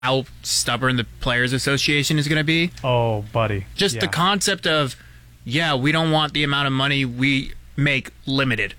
how stubborn the Players Association is going to be. Oh, buddy. Just the concept of, we don't want the amount of money we make limited.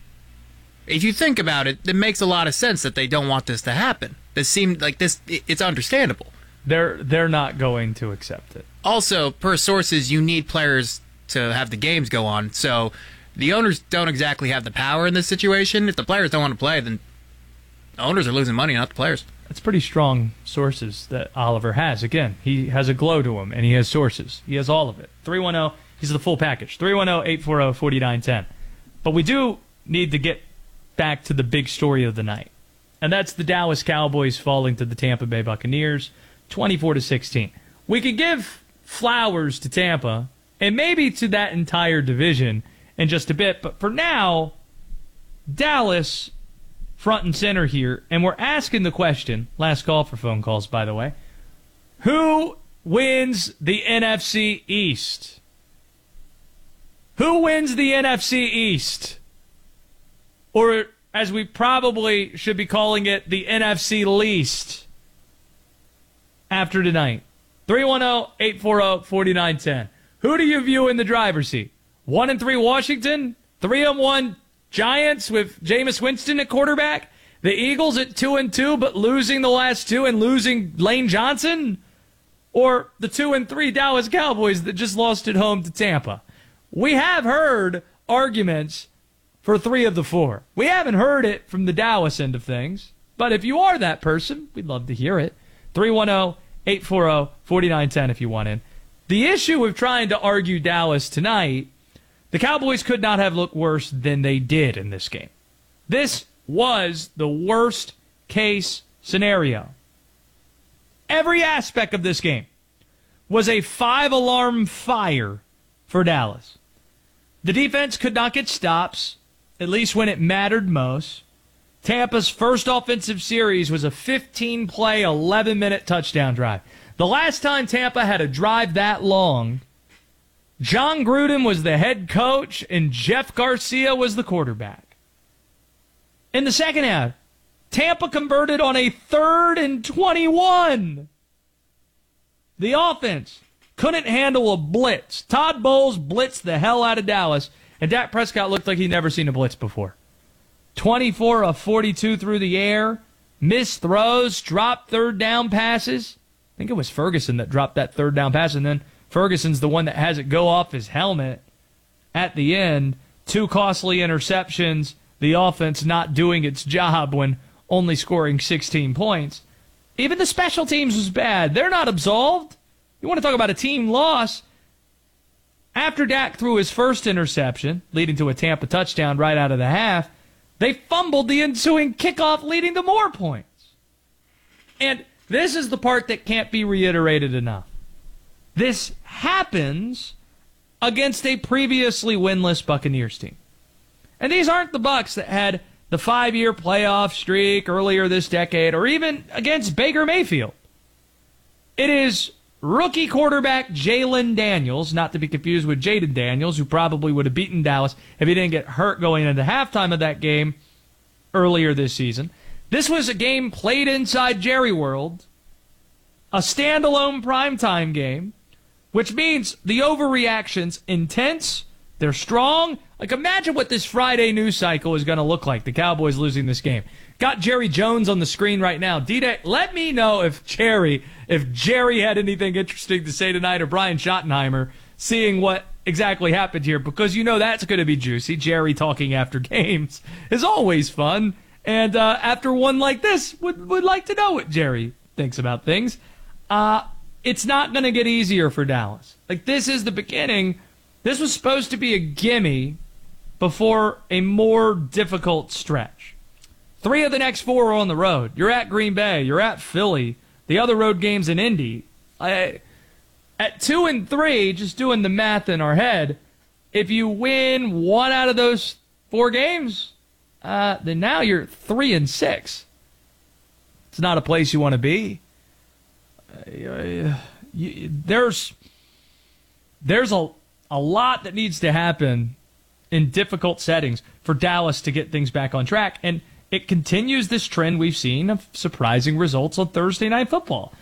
If you think about it, it makes a lot of sense that they don't want this to happen. This seemed like this. It's understandable. They're not going to accept it. Also, per sources, you need players to have the games go on. So the owners don't exactly have the power in this situation. If the players don't want to play, then the owners are losing money, not the players. It's pretty strong sources that Oliver has. Again, he has a glow to him, and he has sources. He has all of it. 310, he's the full package. 310-840-4910. But we do need to get back to the big story of the night. And that's the Dallas Cowboys falling to the Tampa Bay Buccaneers, 24-16. We could give flowers to Tampa, and maybe to that entire division in just a bit. But for now, Dallas front and center here, and we're asking the question, last call for phone calls, by the way, who wins the NFC East? Who wins the NFC East? Or, as we probably should be calling it, the NFC least after tonight. 310-840-4910. Who do you view in the driver's seat? 1-3 Washington, 3-1 Giants with Jameis Winston at quarterback, the Eagles at 2-2 but losing the last two and losing Lane Johnson, or the 2-3 Dallas Cowboys that just lost at home to Tampa. We have heard arguments for three of the four. We haven't heard it from the Dallas end of things, but if you are that person, we'd love to hear it. 310-840-4910 if you want in. The issue with trying to argue Dallas tonight, the Cowboys could not have looked worse than they did in this game. This was the worst case scenario. Every aspect of this game was a 5-alarm fire for Dallas. The defense could not get stops, at least when it mattered most. Tampa's first offensive series was a 15-play, 11-minute touchdown drive. The last time Tampa had a drive that long, John Gruden was the head coach and Jeff Garcia was the quarterback. In the second half, Tampa converted on a 3rd and 21. The offense couldn't handle a blitz. Todd Bowles blitzed the hell out of Dallas, and Dak Prescott looked like he'd never seen a blitz before. 24 of 42 through the air, missed throws, dropped third down passes. I think it was Ferguson that dropped that third down pass, and then Ferguson's the one that has it go off his helmet at the end. 2 costly interceptions, the offense not doing its job when only scoring 16 points. Even the special teams was bad. They're not absolved. You want to talk about a team loss? After Dak threw his first interception, leading to a Tampa touchdown right out of the half, they fumbled the ensuing kickoff, leading to more points. And this is the part that can't be reiterated enough. This happens against a previously winless Buccaneers team. And these aren't the Bucs that had the 5-year playoff streak earlier this decade, or even against Baker Mayfield. It is rookie quarterback Jalen Daniels, not to be confused with Jaden Daniels, who probably would have beaten Dallas if he didn't get hurt going into halftime of that game earlier this season. This was a game played inside Jerry World, a standalone primetime game, which means the overreaction's intense, they're strong. Like, imagine what this Friday news cycle is going to look like, the Cowboys losing this game. Got Jerry Jones on the screen right now. D-Day, let me know if Jerry had anything interesting to say tonight, or Brian Schottenheimer, seeing what exactly happened here, because you know that's going to be juicy. Jerry talking after games is always fun, and after one like this, would like to know what Jerry thinks about things. It's not going to get easier for Dallas. Like, this is the beginning. This was supposed to be a gimme before a more difficult stretch. 3 of the next 4 are on the road. You're at Green Bay. You're at Philly. The other road game's in Indy. At 2-3, just doing the math in our head, if you win 1 out of those 4 games, then now you're 3-6. It's not a place you want to be. There's a lot that needs to happen in difficult settings for Dallas to get things back on track. And it continues this trend we've seen of surprising results on Thursday Night Football.